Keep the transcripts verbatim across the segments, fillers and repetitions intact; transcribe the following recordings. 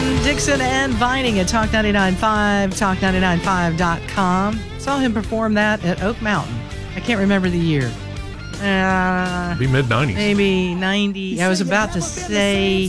Richard Dixon and Vining at Talk ninety-nine point five, talk ninety-nine point five dot com. Saw him perform that at Oak Mountain. I can't remember the year. Uh, Be mid nineties. Maybe ninety. I was about to say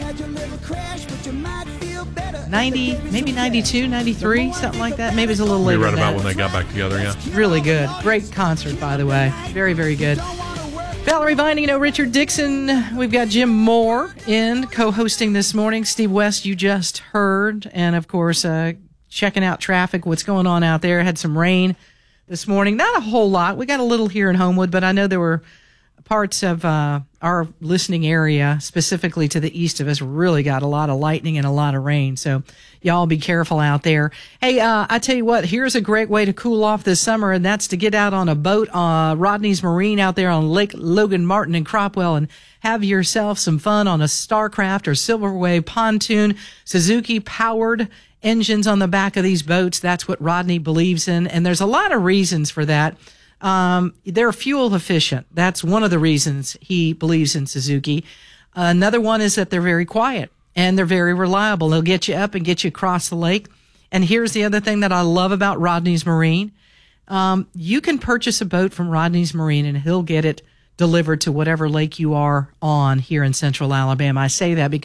ninety, maybe ninety-two, ninety-three, something like that. Maybe it's a little later. We read than about that. when they got back together, yeah. Really good. Great concert, by the way. Very, very good. Valerie Vining, you know, Richard Dixon. We've got Jim Moore in co-hosting this morning. Steve West, you just heard. And, of course, uh, checking out traffic, what's going on out there. Had some rain this morning. Not a whole lot. We got a little here in Homewood, but I know there were parts of uh, our listening area, specifically to the east of us, really got a lot of lightning and a lot of rain. So y'all be careful out there. Hey, uh, I tell you what, here's a great way to cool off this summer, and that's to get out on a boat, uh, Rodney's Marine out there on Lake Logan Martin and Cropwell, and have yourself some fun on a Starcraft or Silverwave pontoon, Suzuki powered engines on the back of these boats. That's what Rodney believes in, and there's a lot of reasons for that. Um, they're fuel efficient. That's one of the reasons he believes in Suzuki. Uh, another one is that they're very quiet and they're very reliable. They'll get you up and get you across the lake. And here's the other thing that I love about Rodney's Marine. Um, you can purchase a boat from Rodney's Marine and he'll get it delivered to whatever lake you are on here in Central Alabama. I say that because